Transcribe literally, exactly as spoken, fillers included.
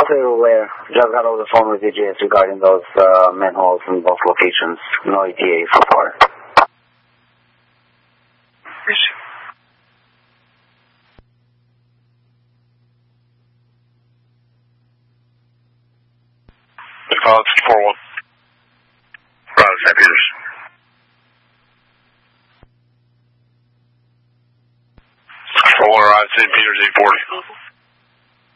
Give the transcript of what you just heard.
Okay, Ware. Just got over the phone with D J S regarding those uh, manholes in both locations. No E T A so far. Uh, it's four one. Right, Saint Peters. four one, right, Saint Peters, eight forty.